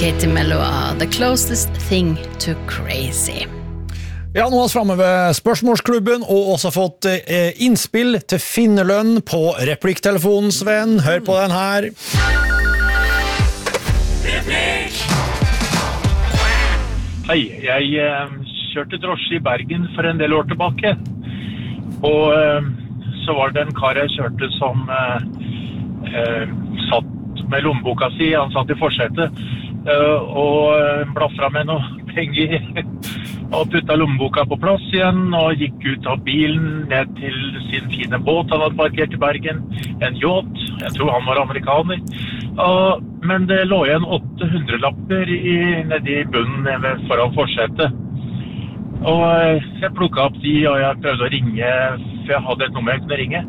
Katie Melua, The Closest Thing to Crazy. Ja, nå er vi fremme ved spørsmålsklubben, og også fått innspill til finnerlønn på replikktelefonen, Sven. Hør på den her. Hei, jeg kjørte drosje i Bergen for en del år tilbake, og så var det en kar jeg kjørte som satt med lommeboka si, han satt i forsetet, og blafra med noe penger, og puttet lommeboka på plass igjen, og gikk ut av bilen ned til sin fine båt han hadde parkert i Bergen, en yacht, jeg tror han var amerikaner, men det lå igjen 800-lapper nede i bunnen foran forsetet. Og jeg plukket opp de, og jeg prøvde å ringe, for jeg hadde et nummer jeg kunne ringe.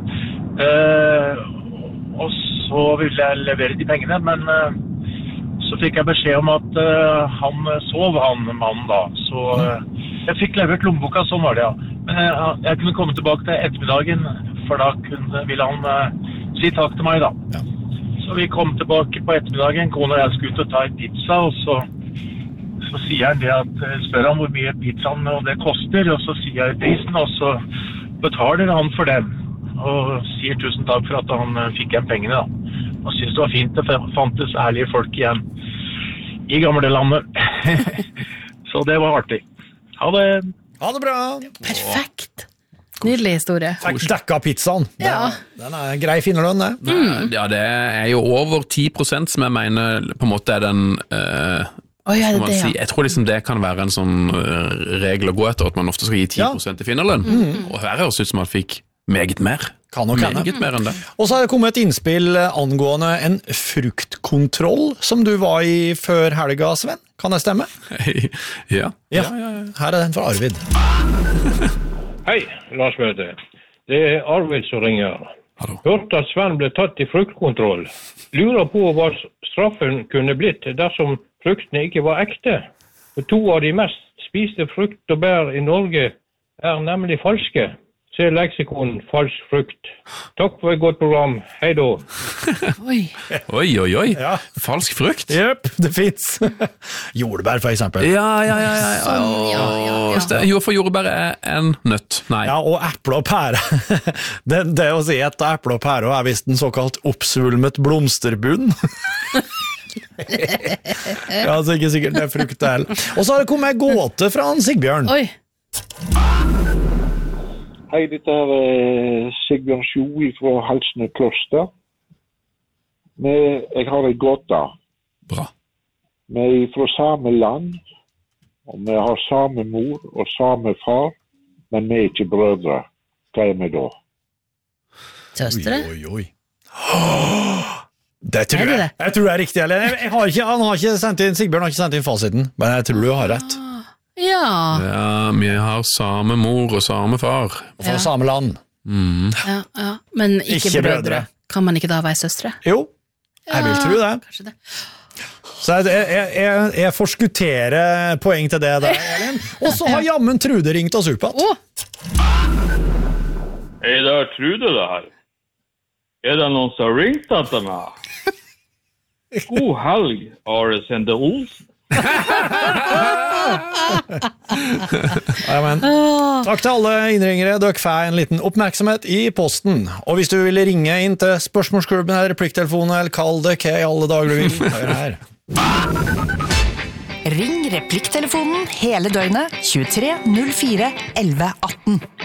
Og så ville jeg levere de pengene, men så fikk jeg beskjed om at han sov, han mannen da. Så jeg fikk levert lommeboka, sånn var det, ja. Men jeg kunne komme tilbake til ettermiddagen, for da ville han si takk til meg da. Ja. Så vi kom tilbake på ettermiddagen, kone og jeg skulle ut og ta en pizza, og så sier han det at, spør han hvor mye pizzaen og det koster, og så sier jeg prisen, og så betaler han for den, og sier tusen takk for at han fikk igjen pengene da. Og synes det var fint, det fantes ærlige folk igjen i gamle landet. Så det var artig. Ha det! Ha det bra! Perfekt! Nydelig historie. Fikk dekka pizzaen. Ja. Den er grei finnerlønn, det. Ja, det er jo over 10% som jeg mener på en måte er den... ja, det, ja. Jeg tror liksom det kan være en sånn regel å gå etter, at man ofte skal gi 10% i finnerlønn. Og her høres ut som man fikk meget mer. Kan nok hende. Meget mer enn det. Og så har det kommet et innspill angående en fruktkontroll som du var i før helga, Sven. Kan det stemme? Ja. Her er den fra Arvid. Hei, Lars Møte. Det er Arvid som ringer. Hallo. Hørte at Sven ble tatt i fruktkontroll. Lurer på hva straffen kunne blitt dersom fruktene ikke var ekte. For 2 av de mest spiste frukt og bær i Norge er nemlig falske. Se leksikon falsk frukt. Takk for et godt program. Hei da. Oi. Ja. Falsk frukt? Jøp, det finnes. Jordbær for eksempel. Ja. Ja. Jo, for jordbær er en nøtt. Nei. Ja, og eple og pære. det å si et eple og pære er vist en såkalt oppsvulmet blomsterbunn. Ja, så ikke sikkert det er frukt det heller. Og så har det kommet en gåte fra Sigbjørn. Oi. Hei, dette er Sigbjørn Sjoi fra Halsne kloster. Jeg har en gåte. Bra. Vi er fra samme land, og vi har samme mor og samme far, men vi er ikke brødre. Hva er vi da? Søstre? Oi. Det tror jeg. Jeg tror det er riktig, eller? Han har ikke sendt inn, Sigbjørn har ikke sendt inn fasiten, men jeg tror du har rett. Ja, vi har samme mor og samme far. Og fra samme land. ja. Men ikke brødre. Kan man ikke da være søstre? Jo, jeg vil tro det. Kanskje det. Så jeg forskutterer poeng til det der, Elin. Og så har jammen Trude ringt oss opp at. Hei, det er Trude det her. Er det noen som har ringt etter meg? God helg, Are Sende Olsen. Takk til alle innringere. Dere får en liten oppmerksomhet i posten. Og hvis du vil ringe inn til spørsmålsklubben eller replikktelefonen, eller kall det hva i alle dager du vil, hør her. Ring replikktelefonen hele døgnet 23 04 11 18.